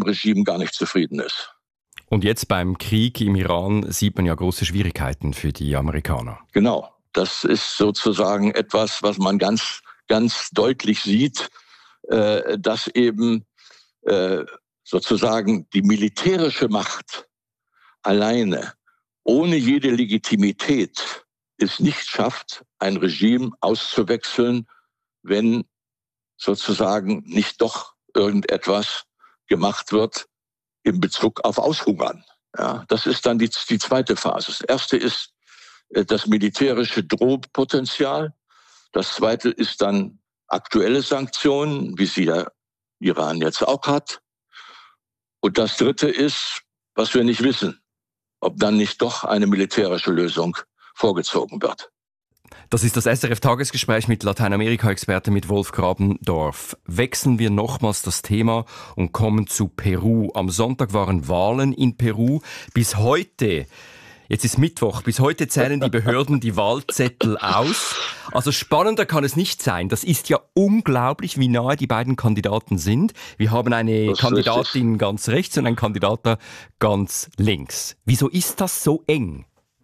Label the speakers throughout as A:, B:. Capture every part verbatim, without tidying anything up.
A: Regime gar nicht zufrieden ist.
B: Und jetzt beim Krieg im Iran sieht man ja große Schwierigkeiten für die Amerikaner.
A: Genau, das ist sozusagen etwas, was man ganz, ganz deutlich sieht, äh, dass eben äh, sozusagen die militärische Macht alleine, ohne jede Legitimität, es nicht schafft, ein Regime auszuwechseln, wenn sozusagen nicht doch irgendetwas gemacht wird in Bezug auf Aushungern. Ja, das ist dann die, die zweite Phase. Das erste ist äh, das militärische Drohpotenzial. Das zweite ist dann aktuelle Sanktionen, wie sie der Iran jetzt auch hat. Und das dritte ist, was wir nicht wissen, ob dann nicht doch eine militärische Lösung vorgezogen wird.
B: Das ist das S R F-Tagesgespräch mit Lateinamerika-Experte mit Wolf Grabendorf. Wechseln wir nochmals das Thema und kommen zu Peru. Am Sonntag waren Wahlen in Peru. Bis heute, jetzt ist Mittwoch, bis heute zählen die Behörden die Wahlzettel aus. Also spannender kann es nicht sein. Das ist ja unglaublich, wie nahe die beiden Kandidaten sind. Wir haben eine das Kandidatin ganz rechts und einen Kandidaten ganz links. Wieso ist das so eng?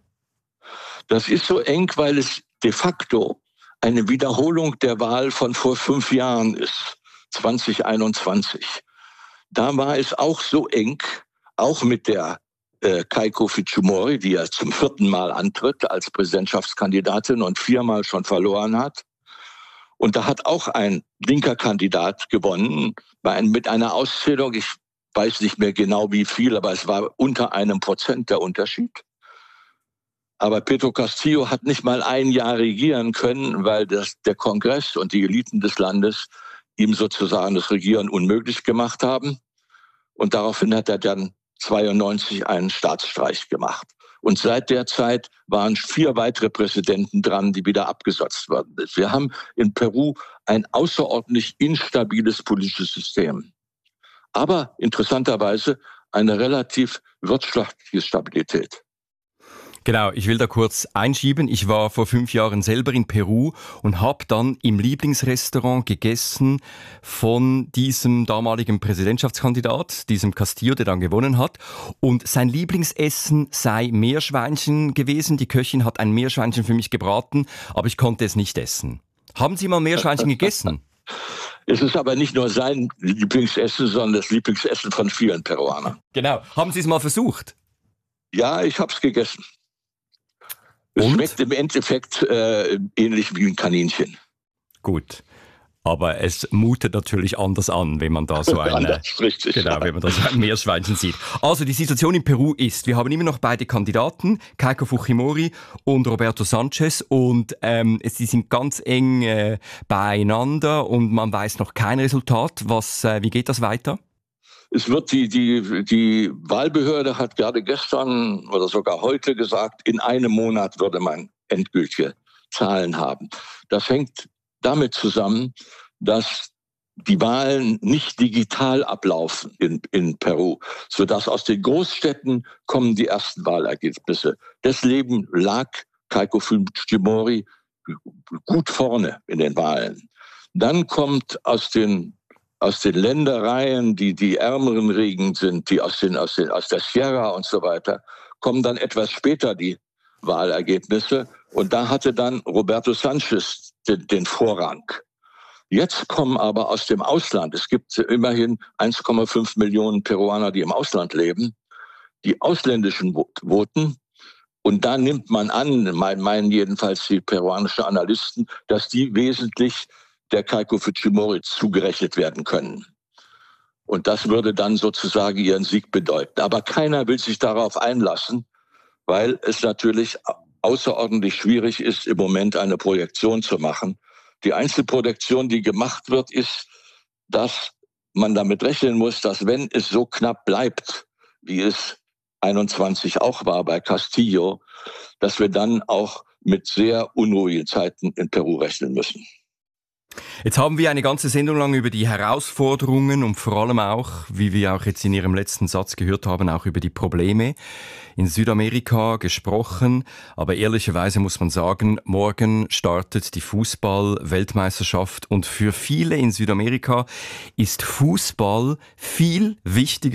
A: Das ist so eng, weil es de facto eine Wiederholung der Wahl von vor fünf Jahren ist, zwanzig einundzwanzig. Da war es auch so eng, auch mit der äh, Keiko Fujimori, die ja zum vierten Mal antritt als Präsidentschaftskandidatin und viermal schon verloren hat. Und da hat auch ein linker Kandidat gewonnen, bei einem, mit einer Auszählung, ich weiß nicht mehr genau wie viel, aber es war unter einem Prozent der Unterschied. Aber Pedro Castillo hat nicht mal ein Jahr regieren können, weil das, der Kongress und die Eliten des Landes ihm sozusagen das Regieren unmöglich gemacht haben. Und daraufhin hat er dann zweiundneunzig einen Staatsstreich gemacht. Und seit der Zeit waren vier weitere Präsidenten dran, die wieder abgesetzt worden sind. Wir haben in Peru ein außerordentlich instabiles politisches System. Aber interessanterweise eine relativ wirtschaftliche Stabilität.
B: Genau, ich will da kurz einschieben. Ich war vor fünf Jahren selber in Peru und habe dann im Lieblingsrestaurant gegessen von diesem damaligen Präsidentschaftskandidat, diesem Castillo, der dann gewonnen hat. Und sein Lieblingsessen sei Meerschweinchen gewesen. Die Köchin hat ein Meerschweinchen für mich gebraten, aber ich konnte es nicht essen. Haben Sie mal Meerschweinchen gegessen?
A: Es ist aber nicht nur sein Lieblingsessen, sondern das Lieblingsessen von vielen Peruanern.
B: Genau. Haben Sie es mal versucht?
A: Ja, ich habe es gegessen. Es
B: Und?
A: Schmeckt im Endeffekt äh, ähnlich wie ein Kaninchen.
B: Gut. Aber es mutet natürlich anders an, wenn man da so ein,
A: richtig,
B: genau,
A: ja.
B: wenn man da so ein Meerschweinchen sieht. Also die Situation in Peru ist, wir haben immer noch beide Kandidaten, Keiko Fujimori und Roberto Sanchez, und ähm, sie sind ganz eng äh, beieinander und man weiß noch kein Resultat. Was, äh, wie geht das weiter?
A: Es wird die, die, die Wahlbehörde hat gerade gestern oder sogar heute gesagt, in einem Monat würde man endgültige Zahlen haben. Das hängt damit zusammen, dass die Wahlen nicht digital ablaufen in, in Peru, sodass aus den Großstädten kommen die ersten Wahlergebnisse. Deswegen lag Keiko Fujimori gut vorne in den Wahlen. Dann kommt aus den aus den Ländereien, die die ärmeren Gegenden sind, die aus, den, aus, den, aus der Sierra und so weiter, kommen dann etwas später die Wahlergebnisse. Und da hatte dann Roberto Sanchez den, den Vorrang. Jetzt kommen aber aus dem Ausland, es gibt immerhin eins Komma fünf Millionen Peruaner, die im Ausland leben, die ausländischen Voten. Und da nimmt man an, meinen jedenfalls die peruanischen Analysten, dass die wesentlich der Keiko Fujimori zugerechnet werden können. Und das würde dann sozusagen ihren Sieg bedeuten. Aber keiner will sich darauf einlassen, weil es natürlich außerordentlich schwierig ist, im Moment eine Projektion zu machen. Die Einzelprojektion, die gemacht wird, ist, dass man damit rechnen muss, dass wenn es so knapp bleibt, wie es einundzwanzig auch war bei Castillo, dass wir dann auch mit sehr unruhigen Zeiten in Peru rechnen müssen.
B: Jetzt haben wir eine ganze Sendung lang über die Herausforderungen und vor allem auch, wie wir auch jetzt in Ihrem letzten Satz gehört haben, auch über die Probleme in Südamerika gesprochen. Aber ehrlicherweise muss man sagen, morgen startet die Fußball-Weltmeisterschaft und für viele in Südamerika ist Fußball viel wichtiger